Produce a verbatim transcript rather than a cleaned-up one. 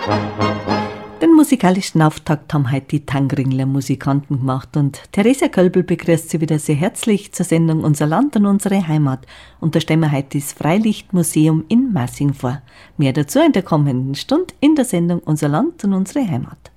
Den musikalischen Auftakt haben heute die Tangringler Musikanten gemacht und Theresia Kölbel begrüßt Sie wieder sehr herzlich zur Sendung Unser Land und unsere Heimat. Und da stellen wir heute das Freilichtmuseum in Massing vor. Mehr dazu in der kommenden Stunde in der Sendung Unser Land und unsere Heimat.